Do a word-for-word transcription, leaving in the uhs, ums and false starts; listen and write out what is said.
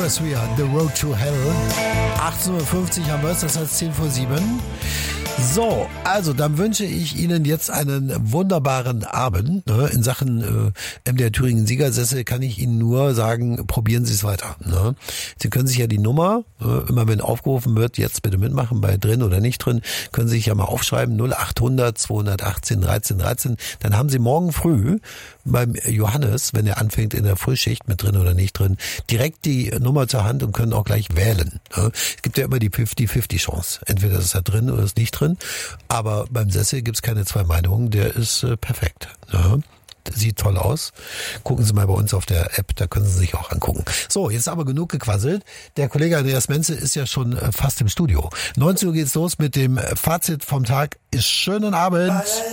Atmosphere, The Road to Hell. achtzehn Uhr fünfzig haben wir es, das heißt zehn vor sieben. So, also dann wünsche ich Ihnen jetzt einen wunderbaren Abend. Ne? In Sachen äh, M D R Thüringen Siegersessel kann ich Ihnen nur sagen, probieren Sie es weiter. Ne? Sie können sich ja die Nummer, äh, immer wenn aufgerufen wird, jetzt bitte mitmachen, bei drin oder nicht drin, können Sie sich ja mal aufschreiben, null achthundert zweihundertachtzehn dreizehn dreizehn. Dann haben Sie morgen früh beim Johannes, wenn er anfängt in der Frühschicht mit drin oder nicht drin, direkt die Nummer zur Hand und können auch gleich wählen. Ne? Es gibt ja immer die fünfzig fünfzig Chance. Entweder ist er drin oder ist nicht drin. Aber beim Sessel gibt's keine zwei Meinungen, der ist äh, perfekt. Ja, der sieht toll aus. Gucken Sie mal bei uns auf der App, da können Sie sich auch angucken. So, jetzt aber genug gequasselt. Der Kollege Andreas Menze ist ja schon äh, fast im Studio. neunzehn Uhr geht's los mit dem Fazit vom Tag. Ist schönen Abend.